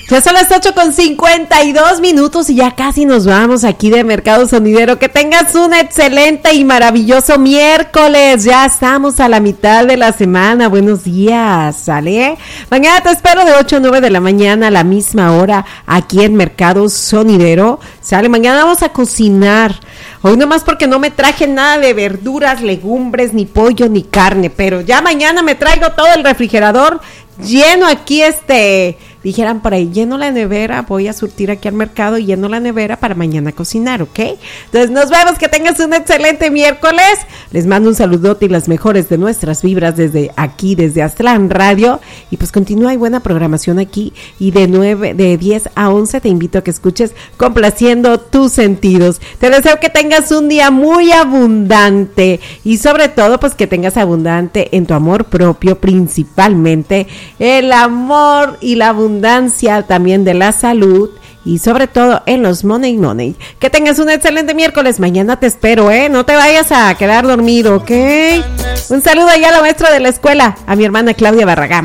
Ya son las 8:52 y ya casi nos vamos aquí de Mercado Sonidero. Que tengas un excelente y maravilloso miércoles. Ya estamos a la mitad de la semana. Buenos días, ¿sale? Mañana te espero de 8 a 9 de la mañana a la misma hora aquí en Mercado Sonidero. ¿Sale? Mañana vamos a cocinar. Hoy nomás porque no me traje nada de verduras, legumbres, ni pollo, ni carne. Pero ya mañana me traigo todo el refrigerador lleno aquí, dijeran por ahí, lleno la nevera, voy a surtir aquí al mercado y lleno la nevera para mañana cocinar, ¿ok? Entonces nos vemos, que tengas un excelente miércoles. Les mando un saludote y las mejores de nuestras vibras desde aquí, desde Aztlán Radio. Y pues continúa, hay buena programación aquí. Y de 10 a 11 te invito a que escuches Complaciendo tus sentidos. Te deseo que tengas un día muy abundante y sobre todo pues que tengas abundante en tu amor propio, principalmente el amor y la abundancia también de la salud y sobre todo en los money. Que tengas un excelente miércoles. Mañana te espero, no te vayas a quedar dormido, ¿ok? Un saludo allá a la maestra de la escuela, a mi hermana Claudia Barragán.